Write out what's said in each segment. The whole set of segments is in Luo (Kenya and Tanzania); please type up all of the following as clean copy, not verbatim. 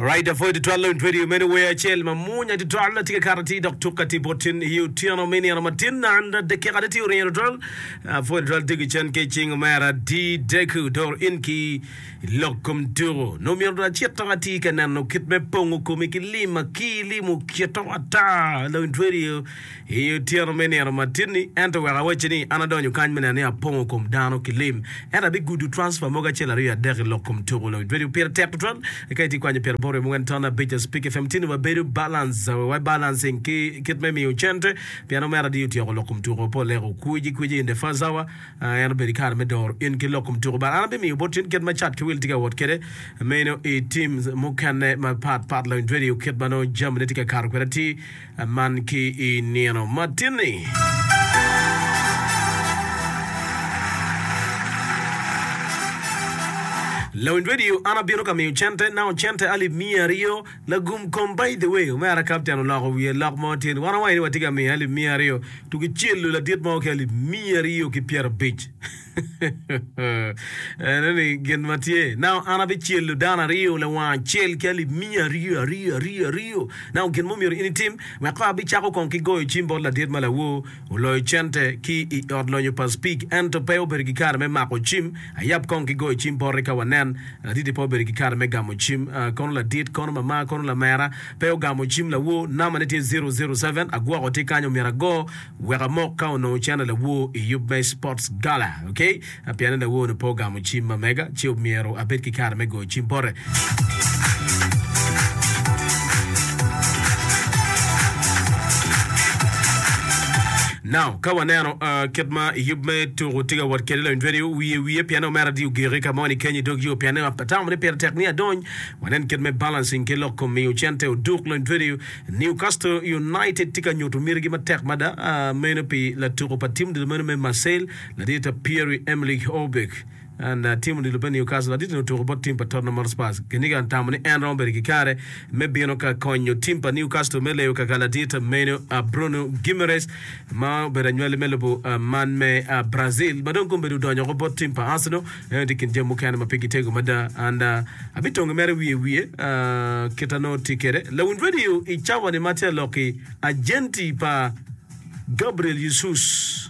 Right, avoid the 12 many way chel mamunya di twala tika karati doctor kati botin hiu tiano mini ana matin and the kerati uri dral avoid dral tiki chen ke ching mara di deku dor inki lokum duro no mi dra cheta kati kanan no kit me pongu komiki lima kili mu kieto ata lo radio hiu tiano mini ana matini ento wera wachini anadonyo kanmena ne pongu kom dano kilim era big good transfer moga chela ria der lokum duro lo radio per tap dral kati kwanya per bore mungantana beta speak FM tini wa beru balance wa balancing ki kit memi uchente piano mera di uti lokum turo po lero kuji inde fazawa yana beri kar medor in ki lokum turo ba ana bemi botin kit ma chat ki wil tiga wot kede meno e teams mukane ma part lo radio kit bano jam ne tika kar kwerati man ki I niano matini Low in radio, Anna Biroka mi chante, now chante ali mia rio, lagum come by the way, Mara Captain Lago, we lock mountain, one away what take me ali mia rio, to get chill, la did more ali mia rio ki Pierre Beach. And then get Mathieu. Now Anna be chill, Dana Rio, la one chill, Kelly, mia rio. Now get mum your any team, Maka be Chaco Conki go, Chimbo la did malawo, Loy chante, ki or loyo pas speak, and to pay over Gikar, Mako Chim, a yap Conki go, Chimbo Rekawanan. Didi po beri kikara mega mochim kono la dit kono mama kono la mera peo ga mochim la wo namanete 007 agwa ote kanyo mirago wera moka ono channel la wo Yube Sports Gala okay apiana la wo no po ga mochim mega chiu miero abet kikara mego chimbore Now, kawanero kitma yubme to tiga wat kedela in video we piano maradi ugere kamoni Kenya dog you piano patam ne per technia don wanen kitme balancing kilo komi uchente uduklo in video Newcastle United tika nyoto mirgi matek mada menopi la turo patim de menome Marseille la dita Pierre-Emerick Aubameyang and team di Lubeni Newcastle didn't to robot team pa Tottenham Hotspur keniga ntamani and Romberg kikare maybe no ka konyo team pa Newcastle mele ka galadita meno Bruno Guimaraes ma beranywele melebo man me Brazil badon ko bedu donyo robot team pa Arsenal dikin jemu kana mapiki tego mada and abitonga mere wiye ketano tikere la radio ichawa ni mate loki agenti pa Gabriel Jesus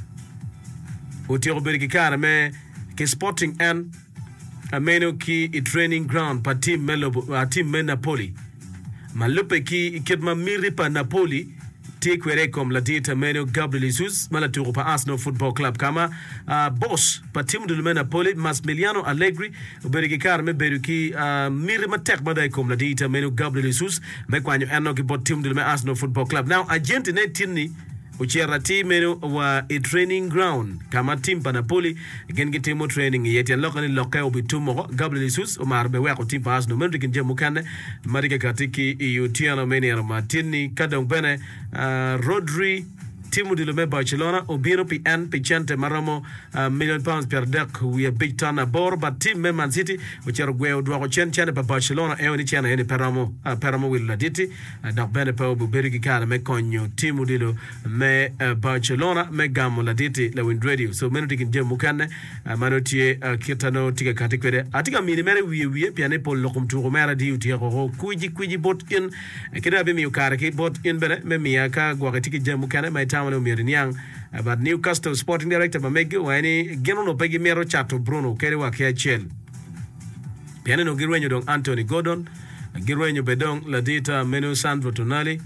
oti Romberg kikare me ke Sporting and ameno ki I training ground pa team team Napoli malupe ki ikidma miri pa Napoli tekwere kom la dita meno Gabriel Jesus mala turo pa Arsenal Football Club kama boss pa team de Napoli Massimiliano Allegri uberiki kar me beruki miri matek badai kom la dita meno Gabriel Jesus me kwanyo eno ki bot team de Arsenal Football Club now agent ne tinni uchera team wa a training ground kama team pa Napoli gengi team training yeti lokani lokay obitumo Gabriel Jesus umarbe wa ko team pa Arsenal men dikin jemu kanne marike katiki Tiano Menier Martini kadong bene Rodri team di lume Barcelona obiro PN pichente maramo million pounds per deck we a big ton abor but team Man City uchero gweo dwa chen pa Barcelona e oni chana eni peramo will la diti da bene pa obu berigi kala me konyo team di lo me Barcelona me gamo la diti la win radio so meno tikin jemu kanne manotie kitano tiga katikwede atika mini mere wiye piane pol lokum turo mera di uti ko kuji bot in kida be mi ukara ki bot in bene me miaka gwa tiki jemu kanne my Tamalo Miriniang about Newcastle Sporting Director Mamegi wani geno no pegi mero chato Bruno kere wa kia chel piano no girwenyo dong Anthony Gordon girwenyo bedong Ladita Meno Sandro Tonali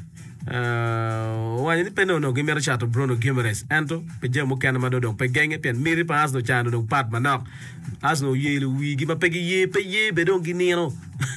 wani ni peno no gimero chato Bruno Guimaraes Anto peje mo kana madodong pegenge pen miri pa asno chando dong pat manak asno yelu wi gima pegi ye pe ye bedong ginino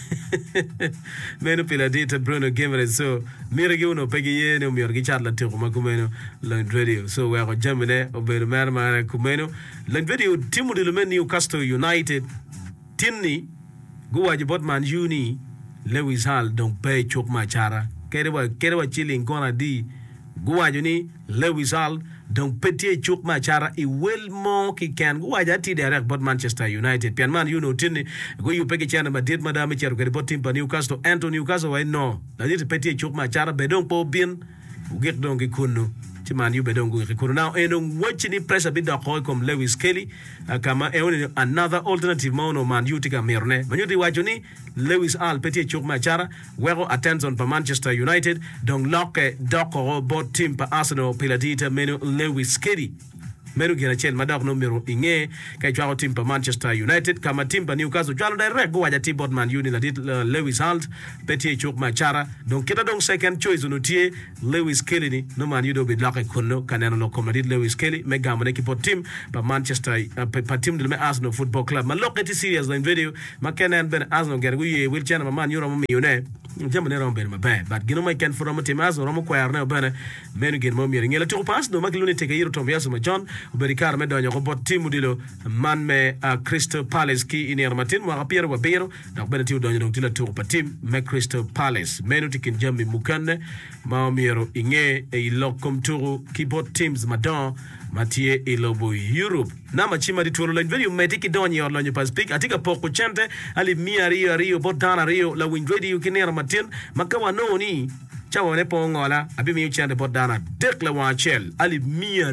meno Ladita Bruno Guimaraes so miri giuno pegi ye no mi orgi chat la tiko makumeno la radio so we go jamine obedo mara kumeno la radio timu de lumen Newcastle United tinni guwaji botman juni Lewis Hall dong pay chok machara kerewa chilling kona di guwaji ni Lewis Hall dong petie chok machara I will mo ki can guwaji ati direct but Manchester United pian man tinni go you peke chana madid madame chero kere bot team pa Newcastle Newcastle why no la dit petie chok machara be dong po bien uget dong ki kunu ti Man U bedongo ikuru now watch ni pressure bit da ko kom Lewis Kelly kama another alternative mono Man U tika merne Man U di wajo ni Lewis Al Petit chuk machara wego attention pa Manchester United donc loke doko bot team pa Arsenal piladita menu Lewis Kelly menu gina chen madak numero inge kay chwa team pa Manchester United kama team pa Newcastle chwa direct go waja team bot Man U ni ladit Lewis Halt Petit chuk machara donc kita dong second choice unutie Lewis Kelly ni no Man U do bid lake kunno kaneno lo komladit Lewis Kelly me gamo ne kipo team pa Manchester pa team de me Arsenal Football Club ma loketi serious in video ma kenen ben Arsenal gergu ye wil chana ma Man U ro mi une jam ne ron ben ma ba but gino ma ken for mo team Arsenal ro mo kwar ne bana menu gen mo mi ngela to pass no magluni teke yiro to yaso ma John Berikar me donyo ko bot timu dilo man me Crystal Palace ki iner matin mo Pierre wa Bero donc ben tiu donyo donc tila tour pa tim me Crystal Palace menu tikin jambi mukande ma miero inge e lokom tour ki bot teams madan matie ilobo Europe na machima di tolo la video metiki donyo lo nyo pas pick atika poko chante ali mia rio bot dana rio la win ready ukinera matin makawa no ni chawa ne pongola abi mi chante bot dana dekla wa chel ali mia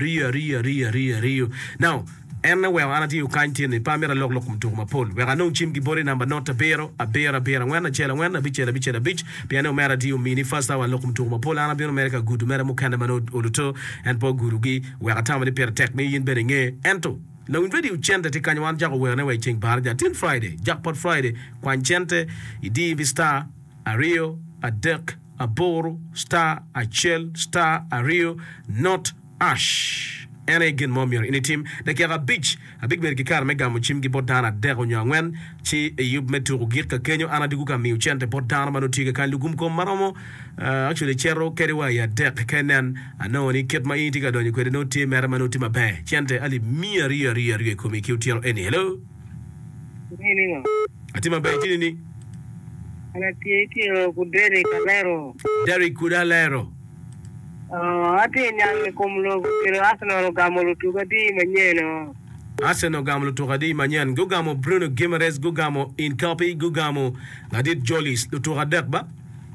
rio now we anati you kanti ni pamera lok mtu mapol we anong chim gi bori number not bero abera ngwana chela ngwana bichela beach piano mera di mini first hour lok mtu mapol ana bero america good mera mukanda mano oluto and po gurugi we atama ni per tek ni yin benenge ento na win video chente ti kanywan jago we na we ching barja tin Friday jackpot Friday kwan chente idi vista a Rio a Dirk a Boro star a Chel star a Rio not ash and again momier in a team the kera beach a big berki kar mega mo chim gi botana dero nyangwen chi yub metu gir ka kenyo ana digu ka mi uchente botana mano tiga kan lugum ko maromo actually chero kerewa ya dek kenen anoni ket ma intiga donyo ko no team mera mano tima be chente ali mia ria ko mi kiutiero any hello nini atima be chini ana tieti kudere Kudalero ati nyang komlo kiro Arsenal gamolo tugadi manyeno Arsenal gamolo tugadi manyen gugamo Bruno Guimaraes gugamo Incapi gugamo Ladit Jolis lutugadek ba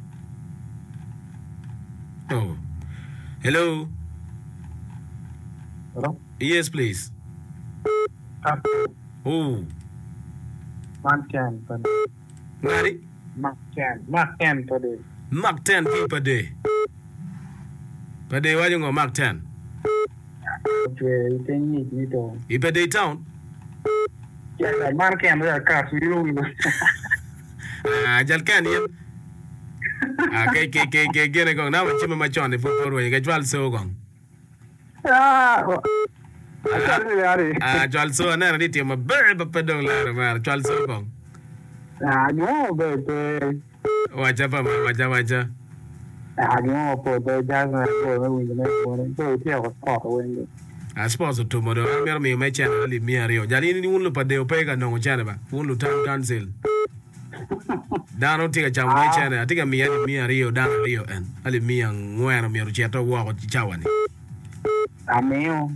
oh hello yes please oh Mark-10 Ngari Mark-10 today Mark-10 per day per day why you go Mark-10 okay itenyi dito per day town yeah Mark-10 ya kasu yulu jalkan yep ke gene gong na chima machone for we ga jwal so gong jwal so na ri ti ma ber ba pedong la ma jwal so gong no bebe wacha no po de jazna ko we ne ko to ti ko sport we sponsor to modo mer mi me channel li mi ario jali ni wulu pa de o pega no channel ba wulu tam cancel dano tiga cham me channel atiga mi ario dan rio en ali mi ngwera mi ro cheto wo ko chawani ameo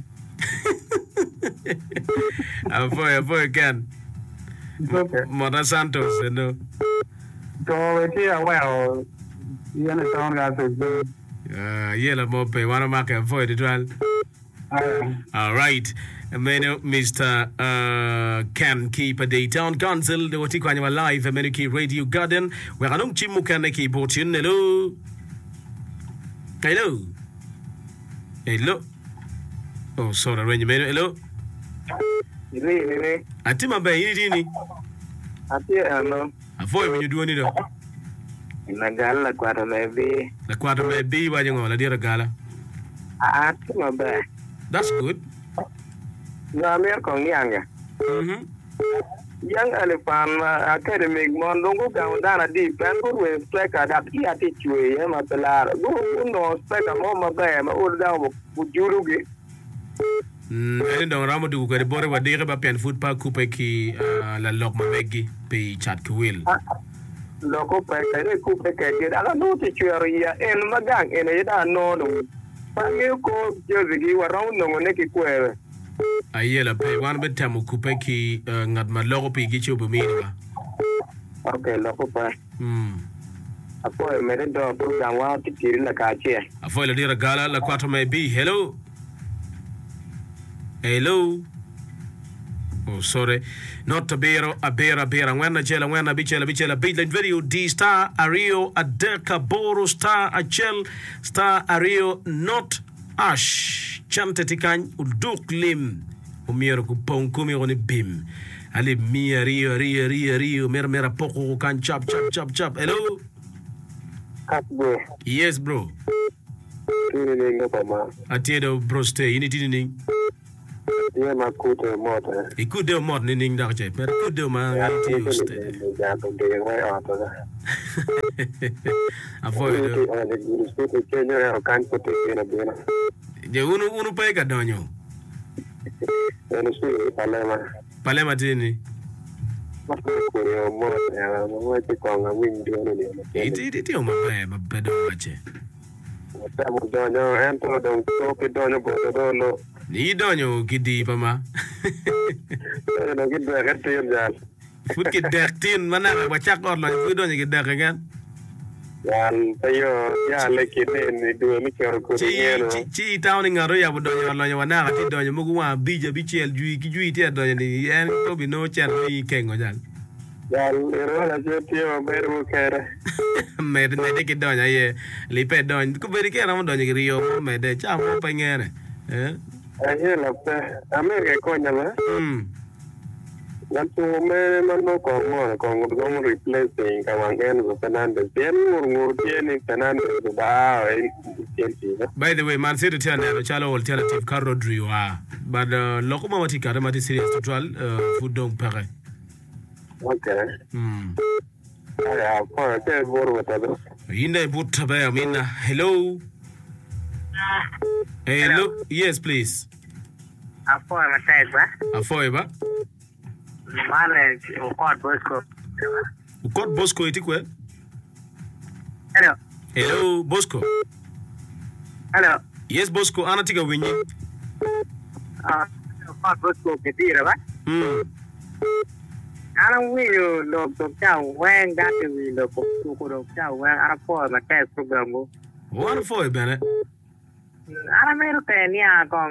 avoy kan okay Mona Santos no to we ti well yana town ga so yela mo pe wana make avoid it well all right Mr. Can keep a day town council the wati kwanya live American Radio Garden we anong chimu kan ki botin hello oh sorry when you made hello Really? atima ba yini Ati ano avoid when you do any do nagala la kwata maybe wa jingo la dira gala ati mabe that's good na mer ko nyanga yang elepan academic mondongo ga dana di pen ko we striker that ki ati chwe ma pelar go no striker mo mabe ma urda bu jurugi ene don ramo du ko de bore wa dire ba pen foot pa coupe ki la lok ma megi pe chat ki will loko pe ka coupe ke de ala no ti chwe ya en magang ene da no no pa ko jozigi wa round no ne ki kwere ayela pe wan be tamu coupe ki ngad ma loko pe gi chobu mi ba okay loko pa Apo me do program wa ti kiri la ka che. Afoi la dira gala la 4 mai B. Hello. Hello. Oh, sorry. Not Abera. When Jela, Bichela, Beatline video D star Ario Adeka Boro star Achel star Ario not Ash Chantetikany Uduk Lim Umiro Kupong Kumi on a bim. Ali Mia Rio Mera Poko can chop. Hello? Bro. Yes, bro. Atiedo bro stay. You need to Yeah, my kuto motor. He could do more than that, but could do my stay. Avoid the Unu Pega Donio. Palema Dini. He did it on my bed. Ni donyo gidi pama. Food get dertin mana wachak or la food donyo get dergan. Chi towning aroya budonyo la wana ati donyo muguwa bija bichel jui ti donyo ni en to bi no chen ni kengo jan. Mede ke donyo ye lipe donyo ku beri ke ram donyo rio mede cha mo pengere. America coña, ¿verdad? Nanti no como replacing Kawangan Fernandez. Fernandez By the way, Man City turn a chalo alternative car Rodri but Locomati Karamati serious total food don't pare. Okay. Hello. Hello. Yes, please. Afoiba. Mane ukot Bosco. Ukot Bosco itikwe? Hello. Hello, Bosco. Hello. Yes, Bosco. Anatika winyi. Ukot Bosco ketira ba? Ana wiyo lo cha wen gati wi lo ko cha wen ara po ma test program go. What for bene? Ana mero tenia con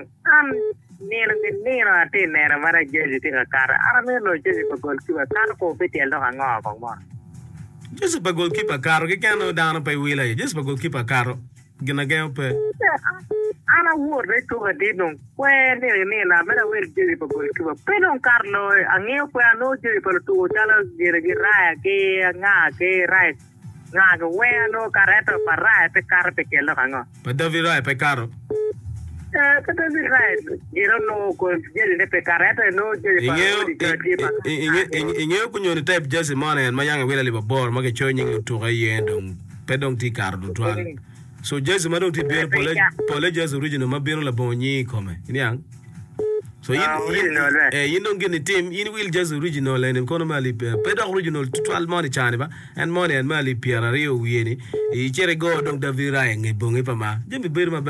nero ati nera mara jeji tika kara. Ana mero jeji ko goalkeeper kar ko peti elo hanga ko mo. Just pa goalkeeper karo ke kano down pa wila. Just pa goalkeeper karo. Gina game pe. Ana worde to adino. Kwe ni na mera wel jeji pa goalkeeper. Pero Carlo angeo ko ano jeji pa to chala gira ke nga ke right. Nga go no carreto para pe carro pe kelo hanga. Pa David Rai pe caro. Pa David Rai. Iro no ko jeli pe carreto no jeli pa. Ingeo kunyo ni type just money and mayanga wila liba bor make chonying to yendong pedong ti caro do twal. So just madong ti bier pole just original mabiro la bonyi come. Inyang. So you don't get the team, you will just original and economically pedo original 12 money chaniba and money and mali piera rio wieni. Ichere go dong da vira ngi bongi pama. Jembi beru ma ba.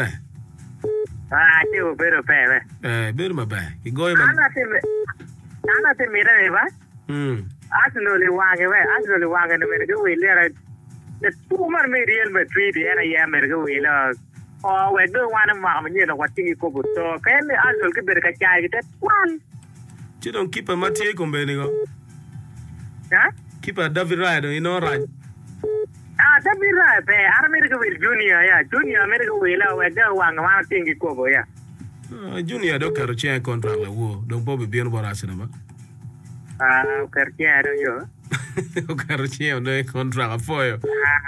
Ti beru pe. Beru ma ba. Ki go man. Ana te mira ba? Arsenal wange ne mere go wile the two man me Real Madrid era ya mere go wile. Oh, we do want to mama you know what thing you go so can also ke ber ka chai get one. You don't keep a Mathieu Kombeni go. Huh? Keep a David Rai, you know right? David Rai pe America will junior America will we do one thing you go ya. Junior do karo chen contract la wo donc bobu bien bo rasina ba. Kerja yo. Karo chen do contract afoyo.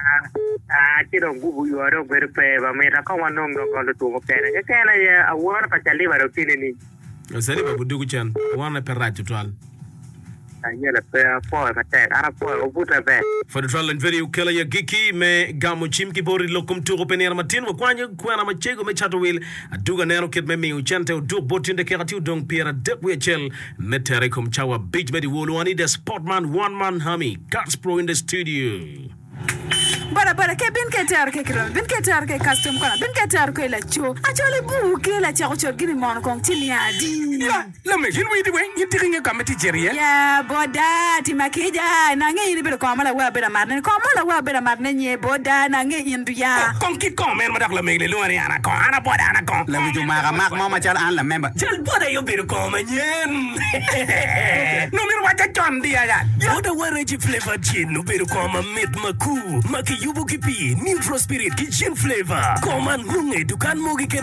Ti don't go you are very pe ba me ra ka wanong ko lo tu ko kene ke na ya awar pa chali ba ro tinini. Sali ba budu chan wana perrati twal. Ayela pe for ma te ara for obuta be. For the trial and video killer ya giki me gamu chimki bori lokum tu openera matin wa kwana machego me chato will aduga nero kit me mi uchante udu botinde kerati udong piera dek we chel metere kum chawa beach bedi wolu ani the sportman one man hami Cats Pro in the studio. bara ke bin ke tar ke kro bin ke tar ke custom kona bin ke tar ko la cho a cho le bu ke la cha cho gini mon kon tiniadi la me hin wi di we ni tiringa kamati jeria ya boda ti makija na nge ni be ko mala wa be marne ko mala wa be marne nye boda na nge indu ya kon ki kon men madak la me le lo ana kon ana boda ana kon la mi ma mak ma chal an la member chal boda yo be ko ma nyen no mi wa cha chon dia ya boda ware ji flavor gin no be ko ma mit maku maki yubu kipi neutral spirit kitchen flavor ko man nunge dukan mo